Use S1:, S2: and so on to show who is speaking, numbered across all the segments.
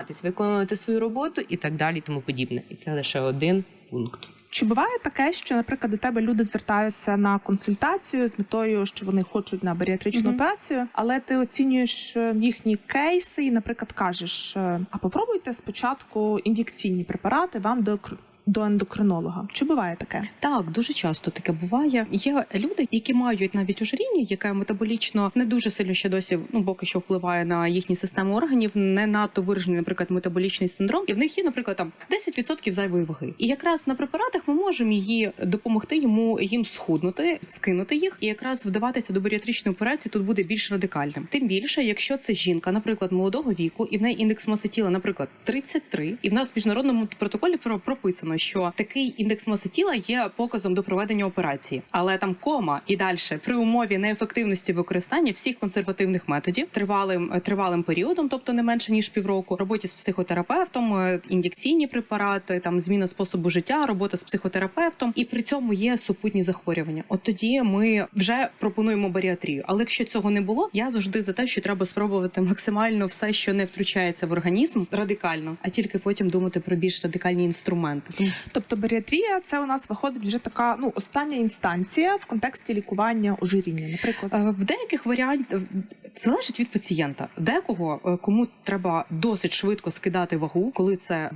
S1: намагатись виконувати свою роботу і так далі, тому подібне. І це лише один пункт.
S2: Чи буває таке, що, наприклад, до тебе люди звертаються на консультацію з метою, що вони хочуть на баріатричну операцію, але ти оцінюєш їхні кейси і, наприклад, кажеш, а попробуйте спочатку ін'єкційні препарати вам до ендокринолога. Чи буває таке?
S3: Так, дуже часто таке буває. Є люди, які мають навіть ожиріння, яке метаболічно не дуже сильно ще досі, поки що впливає на їхні системи органів, не надто виражений, наприклад, метаболічний синдром. І в них є, наприклад, там 10% зайвої ваги. І якраз на препаратах ми можемо допомогти їм схуднути, скинути їх, і якраз вдаватися до баріатричної операції тут буде більш радикальним. Тим більше, якщо це жінка, наприклад, молодого віку, і в неї індекс маси тіла, наприклад, 33, і в нас в міжнародному протоколі прописано, що такий індекс маси тіла є показом до проведення операції. Але там кома і далі при умові неефективності використання всіх консервативних методів тривалим періодом, тобто не менше ніж півроку, роботі з психотерапевтом, ін'єкційні препарати, там зміна способу життя, робота з психотерапевтом, і при цьому є супутні захворювання. От тоді ми вже пропонуємо баріатрію. Але якщо цього не було, я завжди за те, що треба спробувати максимально все, що не втручається в організм, радикально, а тільки потім думати про більш радикальні інструменти.
S2: Тобто баріатрія – це у нас виходить вже така, остання інстанція в контексті лікування ожиріння, наприклад?
S3: В деяких варіантах залежить від пацієнта. Декого, кому треба досить швидко скидати вагу, коли це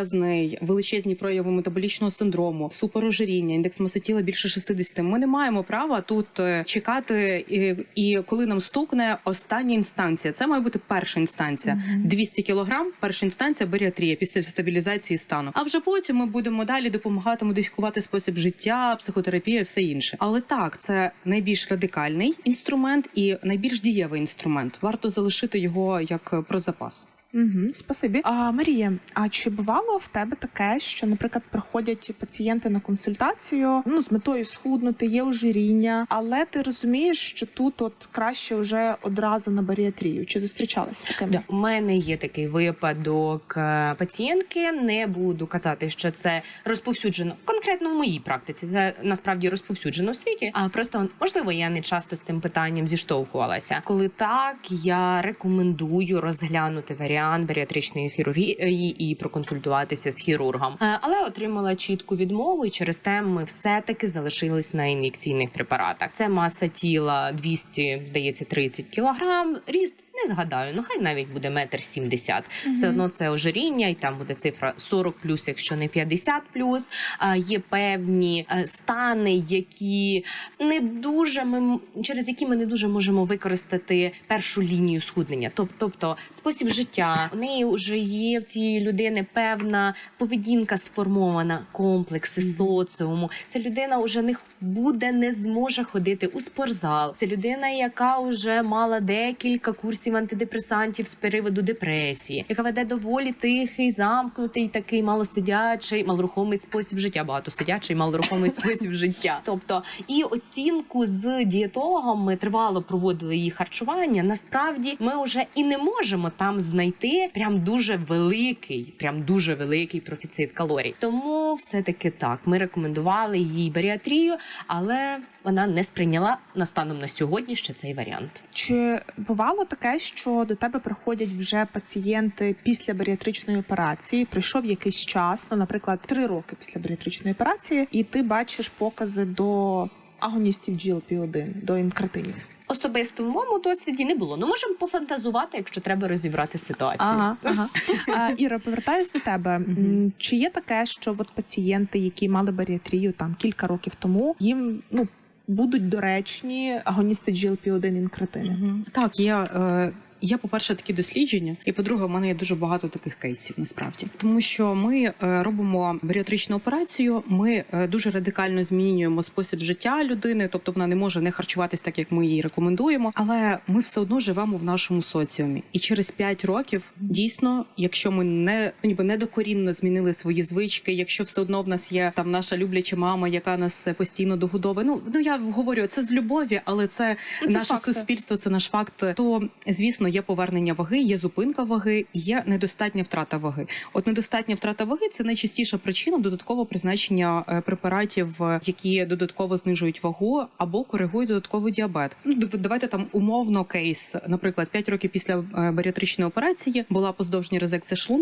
S3: величезні прояви метаболічного синдрому, суперожиріння, індекс маси тіла більше 60, ми не маємо права тут чекати, і коли нам стукне остання інстанція. Це має бути перша інстанція. 200 кг, перша інстанція баріатрія після стабілізації стану. А вже потім ми будемо далі допомагати модифікувати спосіб життя, психотерапія і все інше. Але так, це найбільш радикальний інструмент і найбільш дієвий інструмент. Варто залишити його як про запас.
S2: Спасибі. Марія, а чи бувало в тебе таке, що, наприклад, приходять пацієнти на консультацію, з метою схуднути, є ожиріння, але ти розумієш, що тут краще вже одразу на баріатрію? Чи зустрічалася з таким?
S1: Да, у мене є такий випадок пацієнтки. Не буду казати, що це розповсюджено конкретно в моїй практиці. Це насправді розповсюджено в світі. А просто, можливо, я не часто з цим питанням зіштовхувалася. Коли так, я рекомендую розглянути варіант баріатричної хірургії і проконсультуватися з хірургом. Але отримала чітку відмову, і через те ми все-таки залишились на ін'єкційних препаратах. Це маса тіла 200, здається, 30 кілограм. Ріст не згадаю, хай навіть буде 1,70 м. Все одно це ожиріння, і там буде цифра 40+, якщо не 50+. Є певні стани, через які ми не дуже можемо використати першу лінію схуднення. Тобто спосіб життя. У неї вже є в цієї людини певна поведінка сформована, комплекси соціуму. Ця людина вже не зможе ходити у спортзал. Це людина, яка вже мала декілька курсів антидепресантів з приводу депресії, яка веде доволі тихий, замкнутий, такий малорухомий спосіб життя. Багатосидячий, малорухомий спосіб життя. Тобто, і оцінку з дієтологом ми тривало проводили її харчування. Насправді, ми вже і не можемо там знайти прям дуже великий профіцит калорій. Тому все-таки так, ми рекомендували їй баріатрію, але вона не сприйняла станом на сьогодні ще цей варіант.
S2: Чи бувало таке, що до тебе приходять вже пацієнти після баріатричної операції, пройшов якийсь час, наприклад, 3 роки після баріатричної операції, і ти бачиш покази до агоністів GLP-1, до інкретинів?
S1: Особисто в моєму досвіді не було. Можемо пофантазувати, якщо треба розібрати ситуацію.
S2: Іра, повертаюсь до тебе. Чи є таке, що пацієнти, які мали баріатрію кілька років тому, їм будуть доречні агоністи GLP-1 інкретини?
S3: Так, Є, по-перше, такі дослідження, і, по-друге, в мене є дуже багато таких кейсів, насправді. Тому що ми робимо баріатричну операцію, ми дуже радикально змінюємо спосіб життя людини, тобто вона не може не харчуватись так, як ми їй рекомендуємо, але ми все одно живемо в нашому соціумі. І через 5 років, дійсно, якщо ми не докорінно змінили свої звички, якщо все одно в нас є там наша любляча мама, яка нас постійно догодовує, я говорю, це з любові, але це наше суспільство, це наш факт, то, звісно, є повернення ваги, є зупинка ваги, є недостатня втрата ваги. Недостатня втрата ваги – це найчастіша причина додаткового призначення препаратів, які додатково знижують вагу або коригують додатковий діабет. Давайте умовно кейс. Наприклад, 5 років після баріатричної операції була поздовжня резекція шлунка,